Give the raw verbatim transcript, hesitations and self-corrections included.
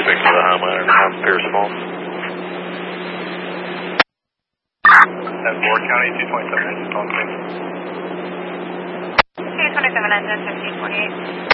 six for the Homeowner and a half, Pierce Falls. That's Ward County, two twenty-seven engine, call six. two twenty-seven engine, fifteen forty-eight.